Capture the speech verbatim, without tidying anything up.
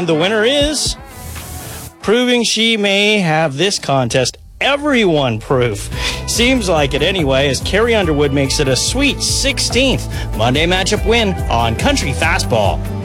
The winner is proving she may have this contest everyone proof. Seems like it anyway, as Carrie Underwood makes it a sweet sixteenth Monday matchup win on Country Fastball.